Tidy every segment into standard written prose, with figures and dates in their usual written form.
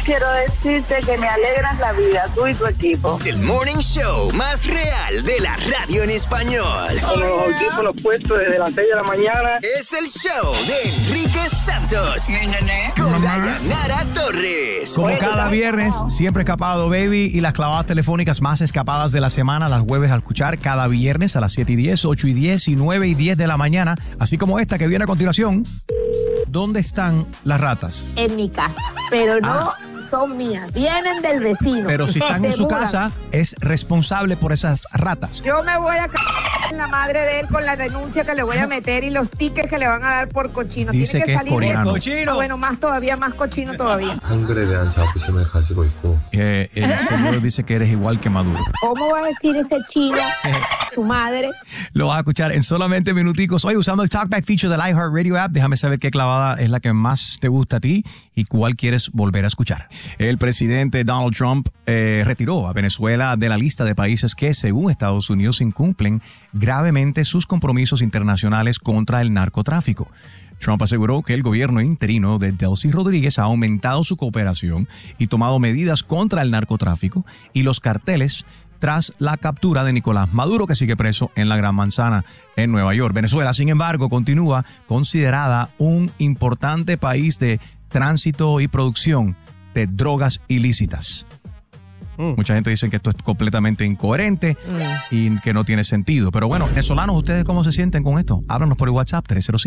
quiero decirte que me alegras la vida, tú y tu equipo. El morning show más real de la radio en español. Con los audífonos puestos desde las 6 de la mañana. Es el show de Enrique Santos. Con Dayanara Torres. Como cada viernes, siempre escapado, baby. Y las clavadas telefónicas más escapadas de la semana, las jueves al escuchar cada viernes a las 7:10, 8:10 y 9:10 de la mañana. Así como esta que viene a continuación. ¿Dónde están las ratas? En mi casa, pero no son mías, vienen del vecino. Pero si están en su casa, es responsable por esas ratas. Yo me voy a cagar en la madre de él con la denuncia que le voy a meter y los tickets que le van a dar por cochino. Dice Tiene que que es salir coreano. cochino. Bueno, más cochino todavía. 한글에 대한 자부심을 가지고 있고. El señor dice que eres igual que Maduro. ¿Cómo va a decir ese chino? Su madre. Lo vas a escuchar en solamente minuticos. Hoy usando el Talkback feature del iHeartRadio app. Déjame saber qué clavada es la que más te gusta a ti y cuál quieres volver a escuchar. El presidente Donald Trump retiró a Venezuela de la lista de países que, según Estados Unidos, incumplen gravemente sus compromisos internacionales contra el narcotráfico. Trump aseguró que el gobierno interino de Delcy Rodríguez ha aumentado su cooperación y tomado medidas contra el narcotráfico y los carteles tras la captura de Nicolás Maduro, que sigue preso en la Gran Manzana en Nueva York. Venezuela, sin embargo, continúa considerada un importante país de tránsito y producción de drogas ilícitas. Mucha gente dice que esto es completamente incoherente y que no tiene sentido. Pero bueno, venezolanos, ¿ustedes cómo se sienten con esto? Háblanos por el WhatsApp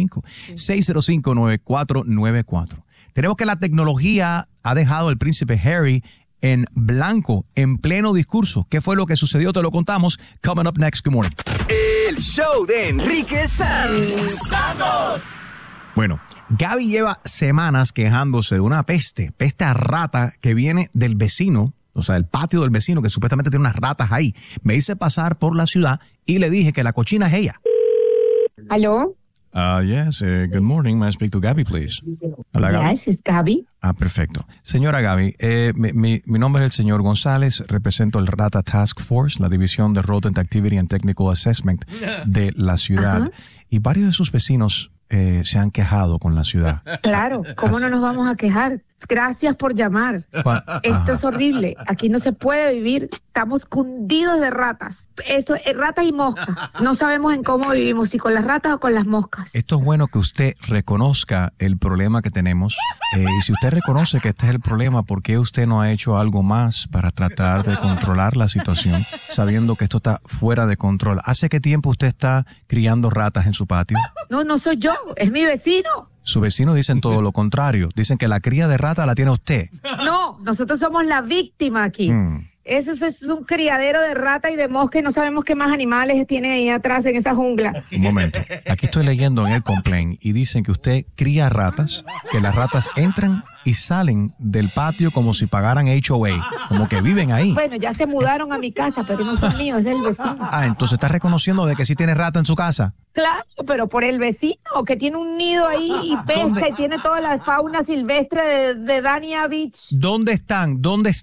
305-605-9494. Tenemos que la tecnología ha dejado al príncipe Harry en blanco, en pleno discurso. ¿Qué fue lo que sucedió? Te lo contamos. Coming up next. Good morning. El show de Enrique Santos. Bueno, Gaby lleva semanas quejándose de una peste a rata que viene del vecino, o sea, el patio del vecino, que supuestamente tiene unas ratas ahí. Me hice pasar por la ciudad y le dije que la cochina es ella. ¿Aló? Yes, good morning. May I speak to Gaby, please? Hola, Gaby. Yes, es Gaby. Perfecto. Señora Gaby, mi nombre es el señor González, represento el Rata Task Force, la división de Rodent Activity and Technical Assessment de la ciudad. Y varios de sus vecinos se han quejado con la ciudad. Claro, ¿cómo no nos vamos a quejar? Gracias por llamar. Esto es horrible. Aquí no se puede vivir. Estamos cundidos de ratas. Eso es ratas y moscas. No sabemos en cómo vivimos, si con las ratas o con las moscas. Esto es bueno que usted reconozca el problema que tenemos. Y si usted reconoce que este es el problema, ¿por qué usted no ha hecho algo más para tratar de controlar la situación, sabiendo que esto está fuera de control? ¿Hace qué tiempo usted está criando ratas en su patio? No soy yo, es mi vecino. Sus vecinos dicen todo lo contrario. Dicen que la cría de rata la tiene usted. No, nosotros somos la víctima aquí. Eso es un criadero de rata y de mosca y no sabemos qué más animales tiene ahí atrás en esa jungla. Un momento. Aquí estoy leyendo en el complaint y dicen que usted cría ratas, que las ratas entran y salen del patio como si pagaran HOA, como que viven ahí. Bueno, ya se mudaron a mi casa, pero no son míos, es del vecino. Entonces está reconociendo de que sí tiene rata en su casa. Claro, pero por el vecino, que tiene un nido ahí y pesca y tiene toda la fauna silvestre de Dania Beach. ¿Dónde están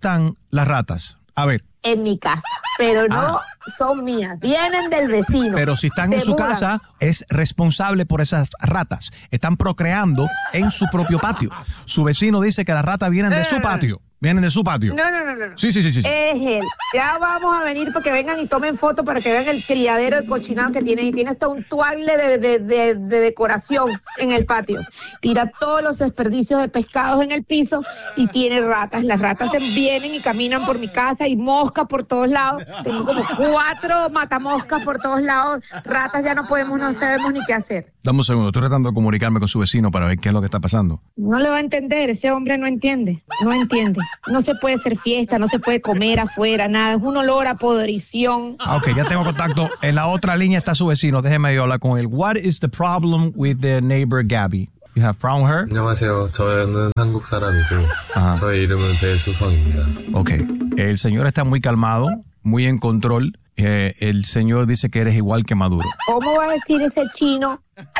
las ratas? A ver. En mi casa, pero no son mías, vienen del vecino. Pero si están en su casa, es responsable por esas ratas. Están procreando en su propio patio. Su vecino dice que las ratas vienen de su patio. Vienen de su patio. No. Sí. Es él. Ya vamos a venir para que vengan y tomen fotos para que vean el criadero de cochinado que tiene. Y tiene hasta un toile de decoración en el patio. Tira todos los desperdicios de pescados en el piso y tiene ratas. Las ratas vienen y caminan por mi casa y moscas por todos lados. Tengo como 4 matamoscas por todos lados. Ratas ya no sabemos ni qué hacer. Dame un segundo, estoy tratando de comunicarme con su vecino para ver qué es lo que está pasando. No le va a entender, ese hombre no entiende. No se puede hacer fiesta, no se puede comer afuera, nada. Es un olor a podrición. Ok, ya tengo contacto. En la otra línea está su vecino. Déjeme yo hablar con él. What is the problem with the neighbor Gabby? You have problem with her? 안녕하세요. 저는 한국 사람이고 저의 이름은 배수성입니다. Ok. El señor está muy calmado, muy en control. El señor dice que eres igual que Maduro. ¿Cómo va a decir ese chino?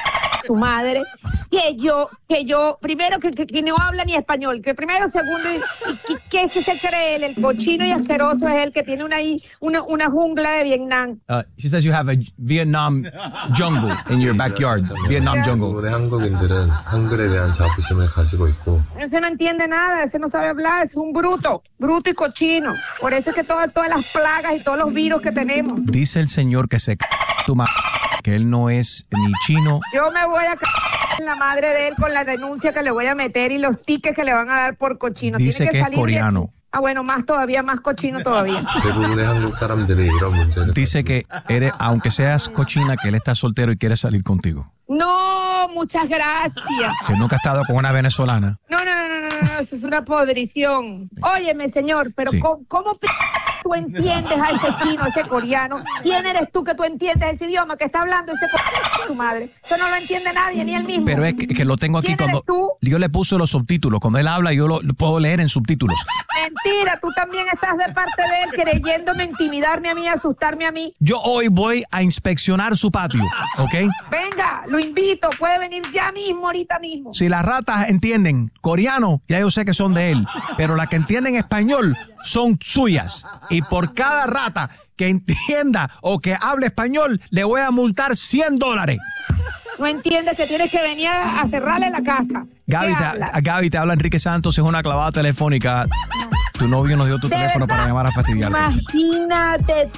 su madre, que yo, primero que no habla ni español, que primero, segundo, que se cree él, el cochino y asqueroso es el que tiene una jungla de Vietnam. She says you have a Vietnam jungle in your backyard. Vietnam jungle. 대부분의 한국인들은 한글에 대한 자부심을 가지고 있고. Ese no entiende nada, ese no sabe hablar, es un bruto y cochino. Por eso es que todas las plagas y todos los virus que tenemos. Dice el señor que que él no es ni chino. Yo me voy a en la madre de él con la denuncia que le voy a meter y los tickets que le van a dar por cochino. Dice Tiene que es salir coreano. Bueno, más cochino todavía. 대부분의 한국 사람들이 이런 문제를 Dice que eres, aunque seas cochina, que él está soltero y quiere salir contigo. No, muchas gracias. Que nunca ha estado con una venezolana. No, eso es una podrición. Óyeme, señor, pero Sí. ¿cómo tú entiendes a ese chino, ese coreano? ¿Quién eres tú que tú entiendes ese idioma que está hablando ese tu madre? Eso no lo entiende nadie, ni él mismo. Pero es que lo tengo aquí ¿Quién cuando eres tú? yo le puse los subtítulos. Cuando él habla, yo lo puedo leer en subtítulos. Mentira, tú también estás de parte de él creyéndome intimidarme a mí, asustarme a mí. Yo hoy voy a inspeccionar su patio, ¿ok? Venga, lo invito, puede venir ya mismo, ahorita mismo. Si las ratas entienden coreano, ya yo sé que son de él. Pero las que entienden español son suyas. Y por cada rata que entienda o que hable español, le voy a multar $100. No entiendes que tienes que venir a cerrarle la casa. Gaby, te habla Enrique Santos, es una clavada telefónica. Tu novio nos dio tu teléfono para llamar a fastidiarte. Imagínate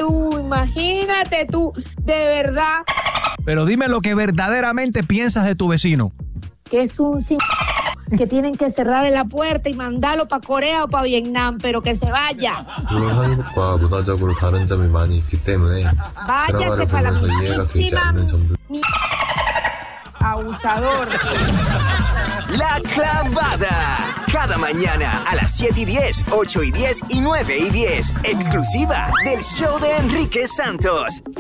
tú, de verdad. Pero dime lo que verdaderamente piensas de tu vecino. Que es un que tienen que cerrarle la puerta y mandarlo para Corea o para Vietnam, pero que se vaya. 물론 한국과 문화적으로 다른 점이 많이 있기 때문에 Váyase 드라마를 para la 보면서 이해가 되지 mismísima 않는 점들 abusador. La Clavada. Cada mañana a las 7:10, 8:10 y 9:10. Exclusiva del show de Enrique Santos.